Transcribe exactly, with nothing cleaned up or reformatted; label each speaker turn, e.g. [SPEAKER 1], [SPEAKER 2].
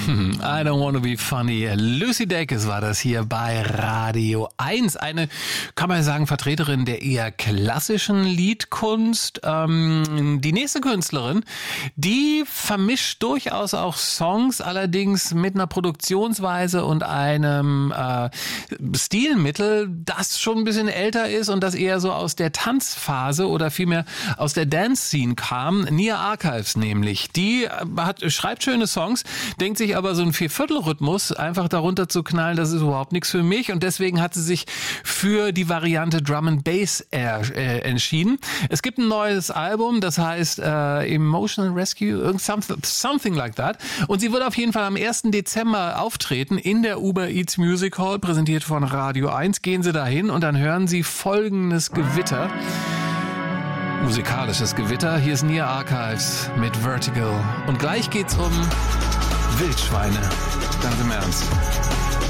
[SPEAKER 1] I don't wanna be funny. Lucy Dacus war das hier bei Radio eins. Eine, kann man sagen, Vertreterin der eher klassischen Liedkunst. Ähm, die nächste Künstlerin, die vermischt durchaus auch Songs, allerdings mit einer Produktionsweise und einem äh, Stilmittel, das schon ein bisschen älter ist und das eher so aus der Tanzphase oder vielmehr aus der Dance-Scene kam. Nia Archives nämlich. Die hat, schreibt schöne Songs, denkt sich aber so ein Vierviertel-Rhythmus einfach darunter zu knallen, das ist überhaupt nichts für mich und deswegen hat sie sich für die Variante Drum and Bass äh, äh, entschieden. Es gibt ein neues Album, das heißt äh, Emotional Rescue, something, something like that und sie wird auf jeden Fall am ersten Dezember auftreten in der Uber Eats Music Hall, präsentiert von Radio eins. Gehen Sie dahin und dann hören Sie folgendes Gewitter. Musikalisches Gewitter. Hier ist Nia Archives mit Vertical. Und gleich geht's um Wildschweine. Ganz im Ernst.